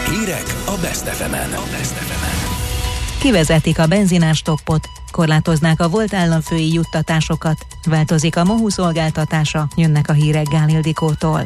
Hírek a Best FM-en. Kivezetik a benzinárstoppot, korlátoznák a volt államfői juttatásokat, változik a MOHU szolgáltatása, jönnek a hírek Gál Ildikótól.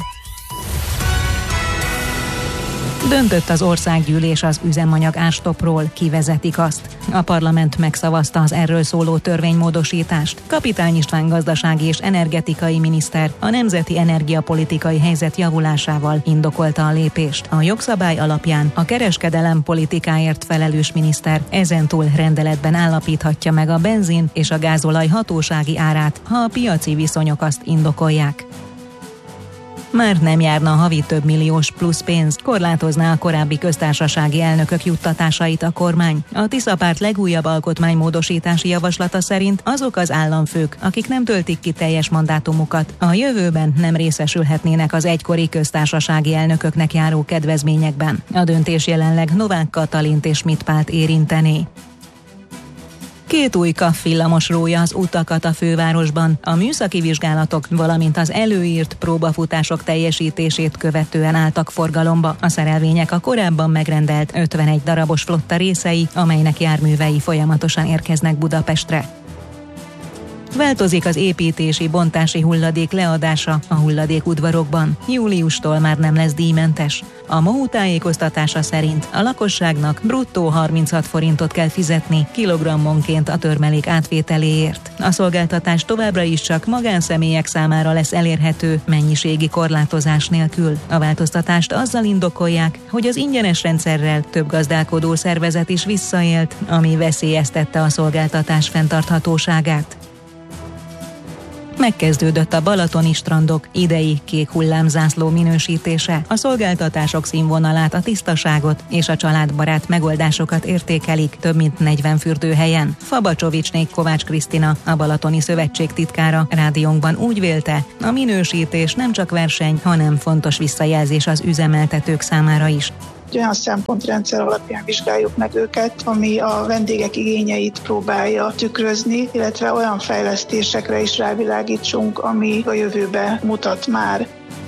Döntött az országgyűlés az üzemanyag árstoppról, kivezetik azt. A parlament megszavazta az erről szóló törvénymódosítást. Kapitány István gazdasági és energetikai miniszter a nemzeti energiapolitikai helyzet javulásával indokolta a lépést. A jogszabály alapján a kereskedelem politikáért felelős miniszter ezentúl rendeletben állapíthatja meg a benzin és a gázolaj hatósági árát, ha a piaci viszonyok azt indokolják. Már nem járna havi több milliós plusz pénz, korlátozná a korábbi köztársasági elnökök juttatásait a kormány. A Tisza Párt legújabb alkotmánymódosítási javaslata szerint azok az államfők, akik nem töltik ki teljes mandátumukat, a jövőben nem részesülhetnének az egykori köztársasági elnököknek járó kedvezményekben. A döntés jelenleg Novák Katalint és Schmidt Pált érintené. 2 új KAV villamos rója az utakat a fővárosban. A műszaki vizsgálatok, valamint az előírt próbafutások teljesítését követően álltak forgalomba. A szerelvények a korábban megrendelt 51 darabos flotta részei, amelynek járművei folyamatosan érkeznek Budapestre. Változik az építési, bontási hulladék leadása a hulladékudvarokban. Júliustól már nem lesz díjmentes. A MOHU tájékoztatása szerint a lakosságnak bruttó 36 forintot kell fizetni kilogrammonként a törmelék átvételéért. A szolgáltatás továbbra is csak magánszemélyek számára lesz elérhető mennyiségi korlátozás nélkül. A változtatást azzal indokolják, hogy az ingyenes rendszerrel több gazdálkodó szervezet is visszaélt, ami veszélyeztette a szolgáltatás fenntarthatóságát. Megkezdődött a balatoni strandok idei kék hullámzászló minősítése. A szolgáltatások színvonalát, a tisztaságot és a családbarát megoldásokat értékelik több mint 40 fürdőhelyen. Fabacsovicsnék Kovács Krisztina, a Balatoni Szövetség titkára rádiónkban úgy vélte, a minősítés nem csak verseny, hanem fontos visszajelzés az üzemeltetők számára is. Olyan szempontrendszer alapján vizsgáljuk meg őket, ami a vendégek igényeit próbálja tükrözni, illetve olyan fejlesztésekre is rávilágítsunk, ami a jövőbe mutat már.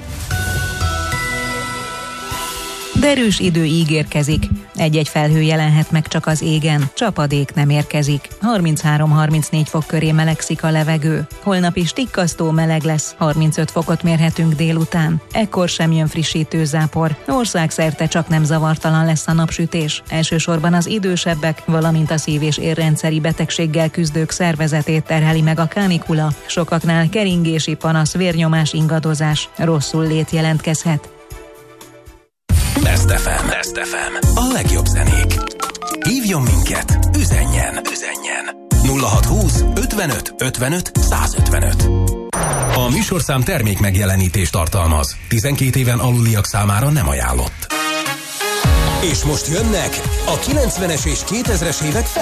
Derűs idő ígérkezik. Egy-egy felhő jelenhet meg csak az égen, csapadék nem érkezik. 33-34 fok köré melegszik a levegő. Holnap is tikkasztó meleg lesz, 35 fokot mérhetünk délután. Ekkor sem jön frissítő zápor. Országszerte csak nem zavartalan lesz a napsütés. Elsősorban az idősebbek, valamint a szív- és érrendszeri betegséggel küzdők szervezetét terheli meg a kánikula. Sokaknál keringési panasz, vérnyomás ingadozás, rosszul lét jelentkezhet. Best FM. A legjobb zenék. Hívjon minket, üzenjen. 0620 55 55 155. A műsorszám termék megjelenítést tartalmaz. 12 éven aluliak számára nem ajánlott. És most jönnek a 90-es és 2000-es évek